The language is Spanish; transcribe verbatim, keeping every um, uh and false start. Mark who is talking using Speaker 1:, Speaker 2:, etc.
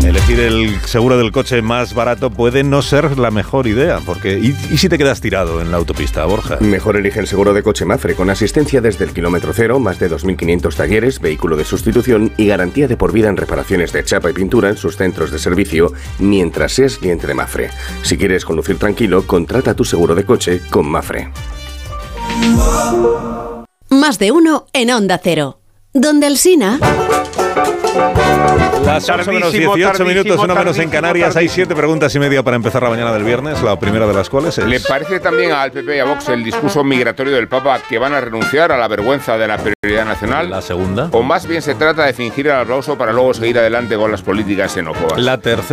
Speaker 1: Elegir el seguro del coche más barato puede no ser la mejor idea, porque ¿y, y si te quedas tirado en la autopista, Borja?
Speaker 2: Mejor elige el seguro de coche Mafre, con asistencia desde el kilómetro cero, más de dos mil quinientos talleres, vehículo de sustitución y garantía de por vida en reparaciones de chapa y pintura en sus centros de servicio, mientras seas cliente de Mafre. Si quieres conducir tranquilo, contrata tu seguro de coche con Mafre.
Speaker 3: Más de uno en Onda Cero. Donde Alsina.
Speaker 1: Las ocho menos dieciocho minutos, una menos en Canarias. Hay siete preguntas y media para empezar la mañana del viernes. La primera de las cuales es...
Speaker 4: ¿Le parece también al P P y a Vox el discurso migratorio del Papa que van a renunciar a la vergüenza de la prioridad nacional?
Speaker 1: La segunda.
Speaker 4: ¿O más bien se trata de fingir el aplauso para luego seguir adelante con las políticas xenófobas?
Speaker 1: La tercera.